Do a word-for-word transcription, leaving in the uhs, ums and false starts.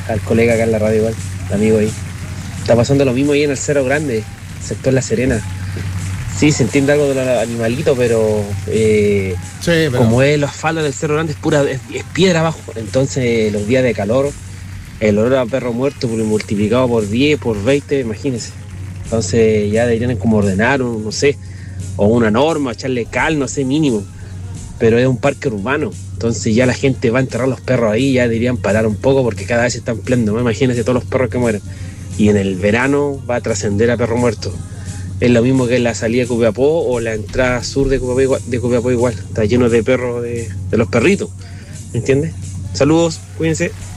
al colega acá en la radio igual, el amigo ahí. Está pasando lo mismo ahí en el Cerro Grande, sector La Serena. Sí, se entiende algo de los animalitos, pero, eh, sí, pero como es los asfaltos del Cerro Grande, es pura, es, es piedra abajo. Entonces, los días de calor, el olor a perro muerto multiplicado por diez, por veinte, imagínense. Entonces, ya deberían como ordenar, un, no sé, o una norma, echarle cal, no sé, mínimo. Pero es un parque urbano, entonces ya la gente va a enterrar los perros ahí, ya deberían parar un poco porque cada vez se están empleando, ¿no? Imagínense todos los perros que mueren. Y en el verano va a trascender a perro muerto. Es lo mismo que la salida de Copiapó o la entrada sur de Copiapó igual, de Copiapó igual. Está lleno de perros, de, de los perritos, ¿me entiendes? Saludos, cuídense.